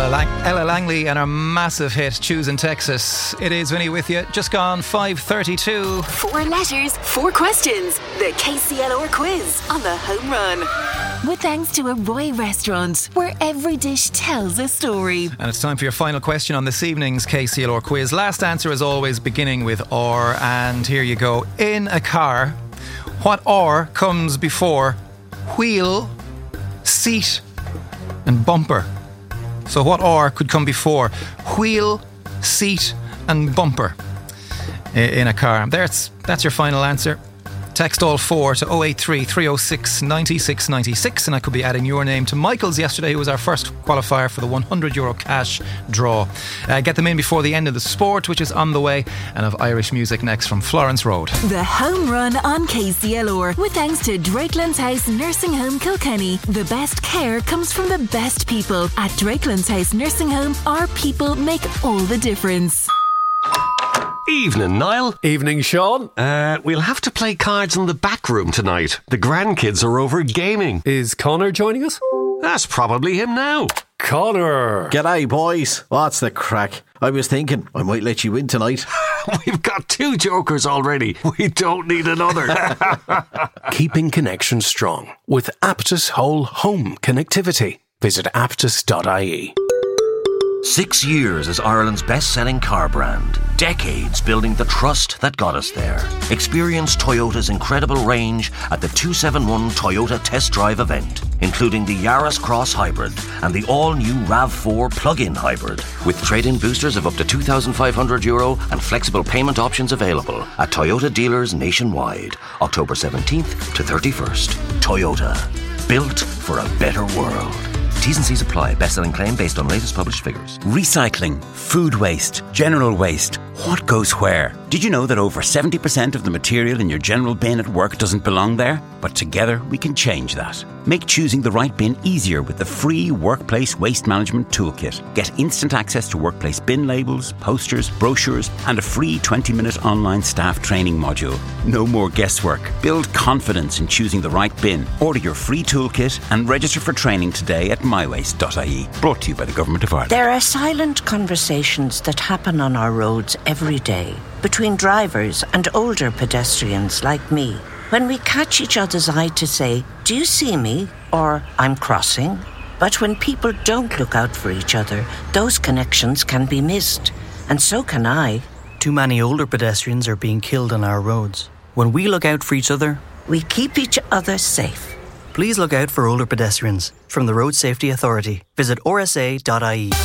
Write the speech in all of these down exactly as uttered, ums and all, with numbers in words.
Lang- Ella Langley and her massive hit Choose in Texas. It is Vinny with you. Just gone five thirty-two. Four letters, four questions. The K C L R quiz on the Home Run. With thanks to a Roy restaurant, where every dish tells a story. And it's time for your final question on this evening's K C L R quiz. Last answer is always beginning with R, and here you go. In a car, what R comes before wheel, seat and bumper? So what R could come before wheel, seat and bumper in a car? That's, that's your final answer. Text all four to oh eight three, three oh six, nine six nine six, and I could be adding your name to Michael's yesterday, who was our first qualifier for the one hundred euro cash draw. Uh, get them in before the end of the sport, which is on the way, and of Irish music next from Florence Road. The Home Run on K C L R, with thanks to Drakelands House Nursing Home Kilkenny. The best care comes from the best people. At Drakelands House Nursing Home, our people make all the difference. Evening, Niall. Evening, Sean. Uh, we'll have to play cards in the back room tonight. The grandkids are over gaming. Is Connor joining us? That's probably him now. Connor. G'day, boys. What's the crack? I was thinking I might let you win tonight. We've got two jokers already. We don't need another. Keeping connection strong with Aptus Whole Home Connectivity. Visit aptus dot I E. Six years as Ireland's best-selling car brand. Decades building the trust that got us there. Experience Toyota's incredible range at the two seventy-one Toyota Test Drive event, including the Yaris Cross Hybrid and the all-new RAV four plug-in hybrid, with trade-in boosters of up to two thousand five hundred euro and flexible payment options available at Toyota dealers nationwide, October seventeenth to thirty-first. Toyota, built for a better world. T's and C's apply. Best-selling claim based on latest published figures. Recycling, food waste, general waste. What goes where? Did you know that over seventy percent of the material in your general bin at work doesn't belong there? But together we can change that. Make choosing the right bin easier with the free Workplace Waste Management Toolkit. Get instant access to workplace bin labels, posters, brochures, and a free twenty-minute online staff training module. No more guesswork. Build confidence in choosing the right bin. Order your free toolkit and register for training today at my waste dot I E. Brought to you by the Government of Ireland. There are silent conversations that happen on our roads every day between drivers and older pedestrians like me. When we catch each other's eye to say, "Do you see me?" or "I'm crossing." But when people don't look out for each other, those connections can be missed. And so can I. Too many older pedestrians are being killed on our roads. When we look out for each other, we keep each other safe. Please look out for older pedestrians. From the Road Safety Authority. Visit R S A dot I E.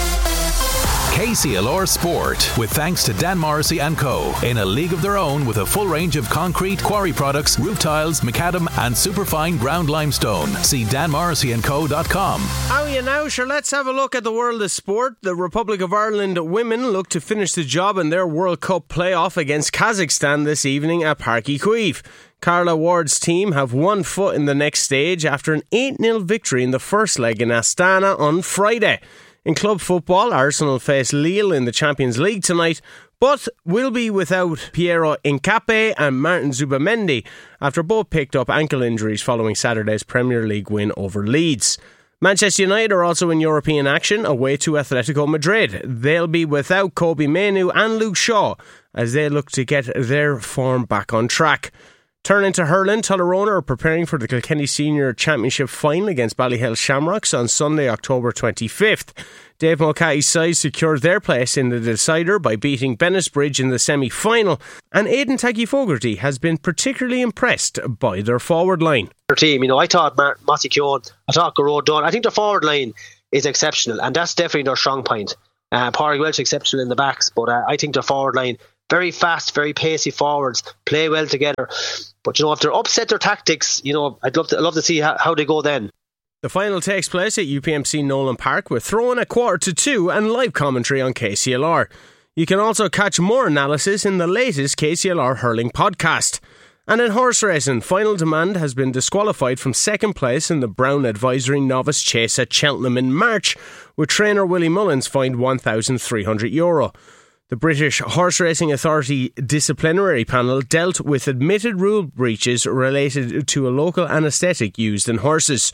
K C L R Sport, with thanks to Dan Morrissey and Co. In a league of their own with a full range of concrete, quarry products, roof tiles, macadam and superfine ground limestone. See dan morrissey and co dot com. How are you now? Sure, let's have a look at the world of sport. The Republic of Ireland women look to finish the job in their World Cup playoff against Kazakhstan this evening at Parc y Cuivre. Carla Ward's team have one foot in the next stage after an eight nil victory in the first leg in Astana on Friday. In club football, Arsenal face Lille in the Champions League tonight, but will be without Piero Hincapié and Martin Zubamendi after both picked up ankle injuries following Saturday's Premier League win over Leeds. Manchester United are also in European action away to Atletico Madrid. They'll be without Kobbie Mainoo and Luke Shaw as they look to get their form back on track. Turning to hurling, Tullaroan are preparing for the Kilkenny Senior Championship final against Ballyhale Shamrocks on Sunday, October twenty-fifth. Dave Mulcahy's side secured their place in the decider by beating Bennettsbridge in the semi-final, and Aidan Taggy-Fogarty has been particularly impressed by their forward line. Their team, you know, I thought Matty Keown, I thought Garrod Dunn, I think their forward line is exceptional, and that's definitely their strong point. Uh, Pádraig Welch exceptional in the backs, but uh, I think their forward line, very fast, very pacey forwards, play well together. But, you know, if they're upset their tactics, you know, I'd love to, I'd love to see how, how they go then. The final takes place at U P M C Nolan Park with throw-in at quarter to two and live commentary on K C L R. You can also catch more analysis in the latest K C L R hurling podcast. And in horse racing, Final Demand has been disqualified from second place in the Brown Advisory Novice Chase at Cheltenham in March, with trainer Willie Mullins fined one thousand three hundred euro. The British Horse Racing Authority disciplinary panel dealt with admitted rule breaches related to a local anaesthetic used in horses.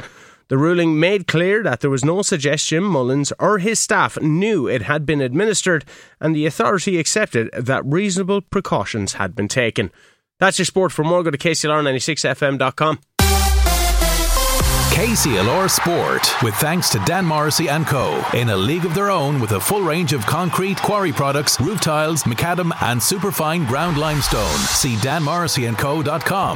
The ruling made clear that there was no suggestion Mullins or his staff knew it had been administered, and the authority accepted that reasonable precautions had been taken. That's your sport. For more, go to K C L R ninety-six F M dot com. K C L R Sport, with thanks to Dan Morrissey and Co. In a league of their own with a full range of concrete, quarry products, roof tiles, macadam and superfine ground limestone. See dan morrissey and co dot com.